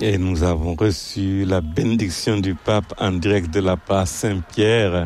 Et nous avons reçu la bénédiction du pape en direct de la place Saint-Pierre.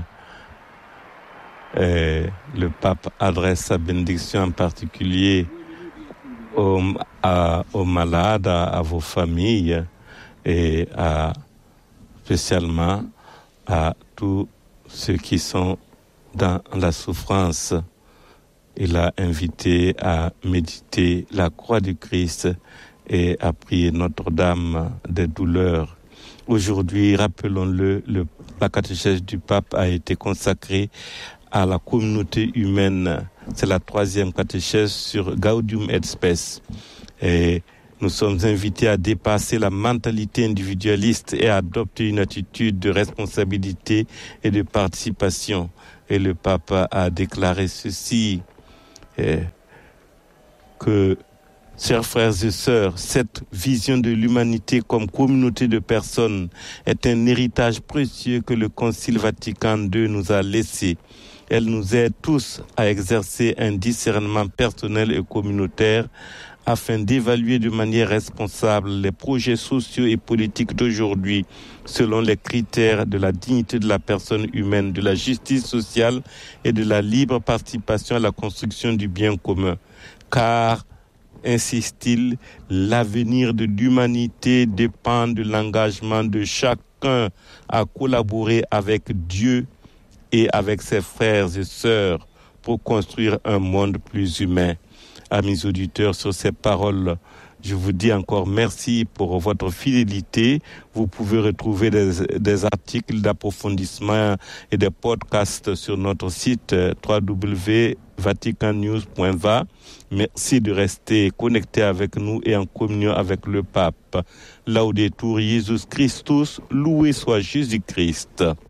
Et le pape adresse sa bénédiction en particulier aux malades, à vos familles et spécialement à tous ceux qui sont dans la souffrance. Il a invité à méditer la croix du Christ et à prier Notre-Dame des douleurs. Aujourd'hui, rappelons-le, la catéchèse du pape a été consacrée à la communauté humaine. C'est la 3e catéchèse sur Gaudium et Spes. Et nous sommes invités à dépasser la mentalité individualiste et à adopter une attitude de responsabilité et de participation. Et le pape a déclaré ceci, que, chers frères et sœurs, cette vision de l'humanité comme communauté de personnes est un héritage précieux que le Concile Vatican II nous a laissé. Elle nous aide tous à exercer un discernement personnel et communautaire afin d'évaluer de manière responsable les projets sociaux et politiques d'aujourd'hui selon les critères de la dignité de la personne humaine, de la justice sociale et de la libre participation à la construction du bien commun. Car, insiste-t-il, l'avenir de l'humanité dépend de l'engagement de chacun à collaborer avec Dieu et avec ses frères et sœurs pour construire un monde plus humain. Amis auditeurs, sur ces paroles, je vous dis encore merci pour votre fidélité. Vous pouvez retrouver des articles d'approfondissement et des podcasts sur notre site www.vaticannews.va. Merci de rester connectés avec nous et en communion avec le pape. Laudetur Jesus Christus, loué soit Jésus-Christ.